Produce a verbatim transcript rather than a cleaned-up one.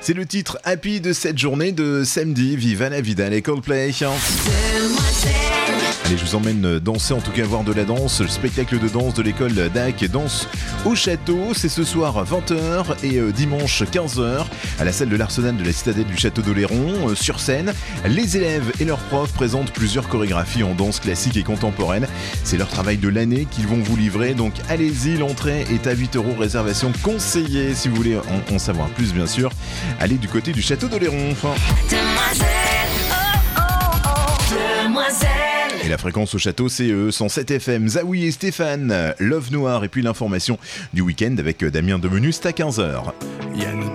C'est le titre Happy de cette journée de samedi. Viva la vida, les Coldplay. Allez, je vous emmène danser, en tout cas voir de la danse. Le spectacle de danse de l'école d'A C Danse au Château. C'est ce soir vingt heures et euh, dimanche quinze heures à la salle de l'Arsenal de la citadelle du Château d'Oléron. Euh, sur scène, les élèves et leurs profs présentent plusieurs chorégraphies en danse classique et contemporaine. C'est leur travail de l'année qu'ils vont vous livrer. Donc allez-y, l'entrée est à huit euros, réservation conseillée. Si vous voulez en, en savoir plus, bien sûr, allez du côté du Château d'Oléron. Demoiselle, oh oh oh, demoiselle. Et la fréquence au château, c'est eux, cent sept F M. Zawi et Stéphane, Love Noir, et puis l'information du week-end avec Damien Demenus à quinze heures.